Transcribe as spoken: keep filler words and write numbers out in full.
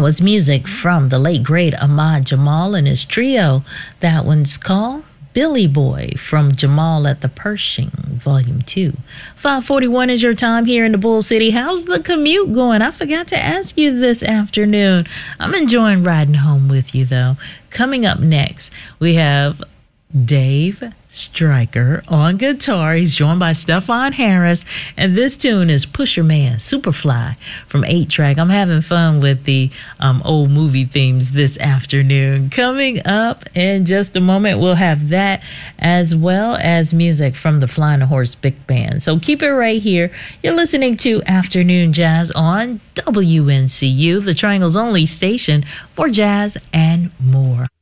was music from the late great Ahmad Jamal and his trio. That one's called Billy Boy from Jamal at the Pershing, Volume two. five forty-one is your time here in the Bull City. How's the commute going? I forgot to ask you this afternoon. I'm enjoying riding home with you, though. Coming up next, we have Dave Stryker on guitar. He's joined by Stefan Harris, and this tune is Pusher Man, Superfly from eight track. I'm having fun with the um, old movie themes this afternoon. Coming up in just a moment, we'll have that as well as music from the Flying Horse Big Band. So keep it right here. You're listening to Afternoon Jazz on W N C U, the Triangle's only station for jazz and more.